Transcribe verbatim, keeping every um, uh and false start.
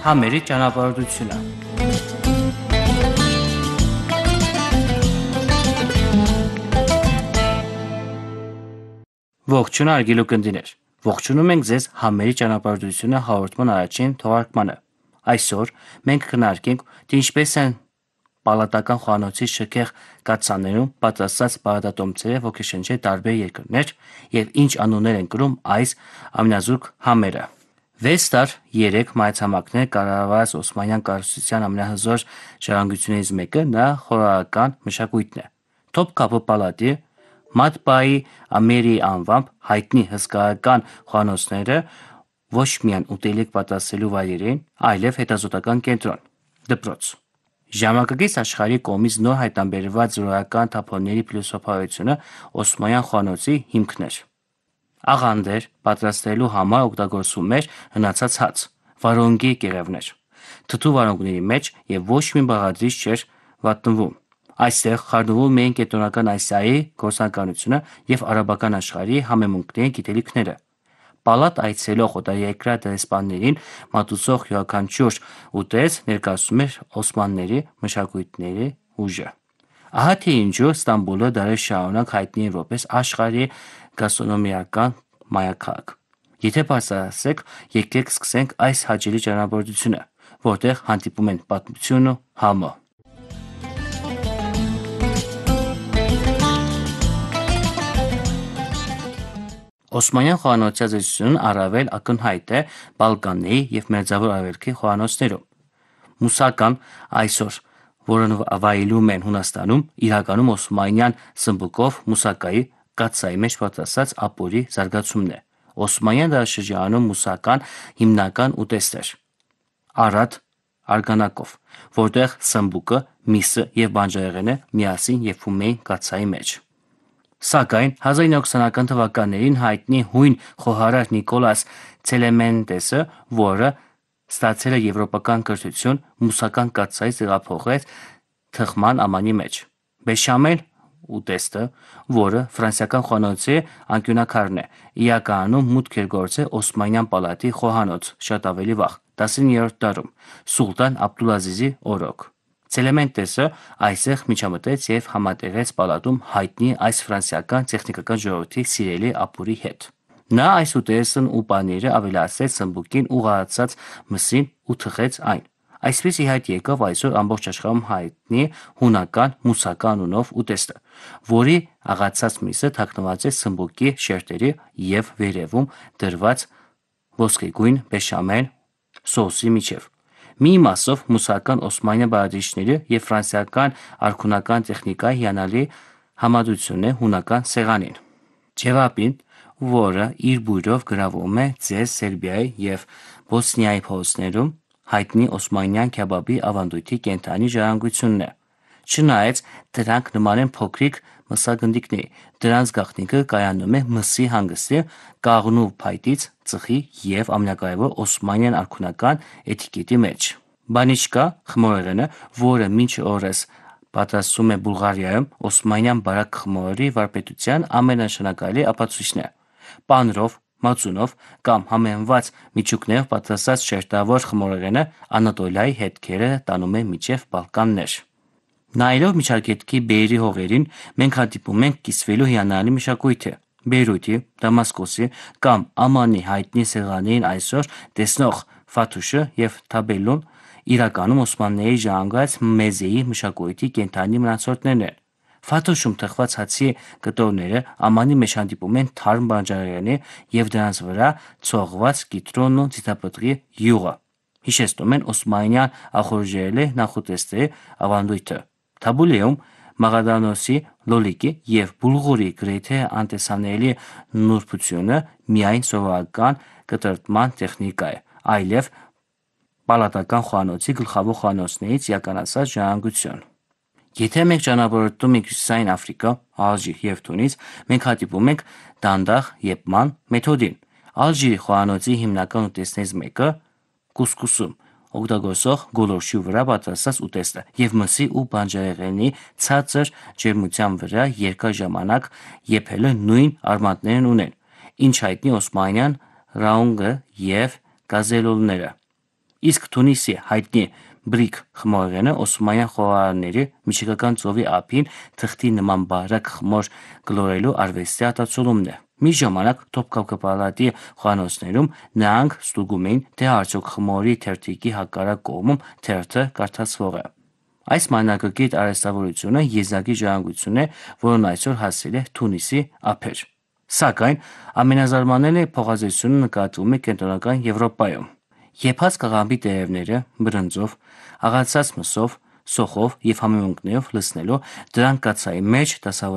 Համերի ճանապարհորդությունը։ Ողջույն արգելու կնդիներ։ Ողջունում ենք ձեզ Համերի ճանապարհորդությունը հաղորդման առաջին թողարկմանը։ Այսօր մենք կքննարկենք, թե ինչպես են պալատական խոհանոցի շքեղ կաթսաներում պատրաստված բարադատոմսերը ոգեշնչել տարբեր երկրներ եւ ինչ անուններ են կրում այս ամենազուրկ համերը։ վեց տար երեք մայրցամաքներ կառավարած Օսմանյան կառավարության ամենահզոր ժառանգություններից մեկը նա խորհրդական մշակույթն է։ Թոփ-Քափի պալատի Մատբայի Ամերի անվամբ հայտնի հսկայական խոհանոցները ոչ միայն ուտելիք պատրաստելու վայրերին, այլև հետազոտական կենտրոն, դպրոց։ Ժամանակակից աշխարհի կողմից նոր հայտնաբերված զորական թափոնների փիլիսոփայությունը Օսմանյան խոհանոցի հիմքն էր։ Աղանդեր պատրաստելու համար օգտագործվում էր հնացած հաց, վարունգի կեղևներ, թթու վարունգների մեջ եւ ոչ մի բաղադրիչ չէր վատնվում։ Այստեղ խառնվում էին կենտրոնական Ասիայի գործնականությունը եւ արաբական աշխարհի համեմունքների գիտելիքները։ Պալատ այցելող օտարերկրյա դեսպաններին մատուցող յուրաքանչյուր ուտեստ ներկայացնում էր օսմանների մշակույթների ուժը։ Ահա թե ինչու Ստամբուլը դարեր շարունակ հայտնի է որպես աշխարհի գաստրոնոմիական մայրաքաղաք։ Եթե բարձրացեք, եկեք սկսենք այս հաճելի ճանապարհորդությունը, որտեղ հանդիպում են պատմությունն ու համը։ Օսմանյան խոհանոցի ազդեցությունն առավել ակնհայտ է Բալկանների եւ Մերձավոր Արևելքի խոհանոցներում։ Մուսական այսօր, որն վայելում են Հունաստանում, իրականում օսմանյան սմբուկով մուսակայի կաթսայի մեջ պատրաստած ապուրի զարգացումն է։ Օսմանյան դարաշրջանում մուսական հիմնական ուտեստ էր առատ արգանակով, որտեղ սմբուկը, միսը եւ բանջարեղենը միասին եփվում էին կաթսայի մեջ։ Սակայն հազար իննսուն ութ թվականներին հայտնի հույն խոհարար Նիկոլաս Ցելեմենտեսը, որը ստացել է եվրոպական կրթություն, մուսական կաթսայից տեղափոխեց թխման ամանի մեջ։ Բեշամել ուտեստը, որը ֆրանսիական խոհանոցի անկյունաքարն է, իրականում մուտք էր գործել Օսմանյան պալատի խոհանոց շատ ավելի վաղ՝ տասնիններորդ դարում, Սուլտան Աբդուլազիզի օրոք։ Ցելեմենտեսը այստեղ միջամտեց եւ համատեղեց պալատում հայտնի այս ֆրանսիական տեխնիկական ժողովրդի սիրելի ապուրի հետ։ Նա այս ուտեստն ու պանիրը ավելացրեց սմբուկին ուղղացած մսին ու թխեց այն։ Այսպես ի հայտ եկավ այսօր ամբողջ աշխարհում հայտնի հունական մուսակա անունով ուտեստը, որի աղացած միսը թաքնված է սմբուկի շերտերի եւ վերևում դրված ոսկեգույն բեշամել սոուսի միջև։ Մի մասով մուսական օսմանյան բաղադրիչների եւ ֆրանսիական արքունական տեխնիկայի հիանալի համադրությունն է հունական սեղանին։ Ջևապին, որը իր բույրով գրավում է Ձեր Սերբիայի եւ Բոսնիայի փողոցներում, հայտնի օսմանյան քեբաբի ավանդույթի կենդանի ժառանգությունն է։ Չնայած դրանք նման են փոքրիկ մսագնդիկների, դրանց գաղտնիքը կայանում է մսի հանգստի, կաղնու փայտից, ծխի եւ ամենակարևորը օսմանյան արքունական էտիկետի մեջ։ Բանիչկա խմորեղենը, որը մինչ օրս պատրաստվում է Բուլղարիայում, օսմանյան բարակ խմորի վարպետության ամենանշանակալի ապացույցն է։ Պանրով, մածունով կամ համեմված միջուկներով պատրաստած շերտավոր խմորեղենը Անատոլիայի հետքերը տանում է մինչև Բալկաններ։ Նայելով Միջարգետքի Բեյրի հողերին, մենք հանդիպում ենք կիսվելու հիանալի մշակույթը։ Բեյրութի, Դամասկոսի կամ Ամանի հայտնի սեղաններին այսօր տեսնող ֆաթուշը եւ թաբելուն իրականում օսմանների ժառանգած մեզեի մշակույթի կենդանի մնացորդներն են։ Ֆաթուշում թխված հացի կտորները Ամանի մեջ հանդիպում են թարմ բանջարեղենի եւ դրանց վրա ցողված կիտրոնն ու ձիթապտղի յուղը։ Հիշեցնում են օսմանյան ախորժելի նախուտեստերի ավանդույթը։ Թաբուլեում Մաղադանոսի լոլիկի եւ բուլղուրի գրեթե անտեսանելի նուրբությունը միայն սովորական կտրատման տեխնիկա է, այլև պալատական խոհանոցի գլխավոր խոհանոցներից իրականացած ժառանգություն։ Եթե մենք ճանապարհորդում ենք Հյուսիսային Աֆրիկա, Ալժիր եւ Թունիս, մենք հանդիպում ենք դանդաղ եփման մեթոդին։ Ալժիրի խոհանոցի հիմնական ուտեստներից մեկը կուսկուսում օգտագործող գոլորշի վրա պատրաստած ուտեստը եւ մսի ու բանջարեղենի ցածր ջերմության վրա երկար ժամանակ եփելը նույն արմատներն ունեն, ինչ հայտնի օսմանյան ռաունգը եւ գազելոլները։ Իսկ Թունիսի հայտնի բրիկ խմորեղենը Օսմանյան խոհարարների Միջիկական ծովի ափին թղթի նման բարակ խմոր գլորելու արվեստի արտացոլումն է։ Մի ժամանակ Թոփկապկա պալատի խոհանոցներում նրանք ստուգում էին, թե արդյոք խմորի թերթիկի հակառակ կողմում թերթը կարդացվող է։ Այս մանրակրկիտ արհեստավորությունը եզակի ժառանգություն է, որն այսօր հասել է Թունիսի ափեր։ Սակայն ամենազարմանալի փոխազդեցությունը նկատվում է կենտրոնական Եվրոպայում։ Եփած կաղամբի տերևները բրնձով, աղացած մսով, սոխով և համեմունքներով լցնելով դրանք կաթսայի մեջ դասավորել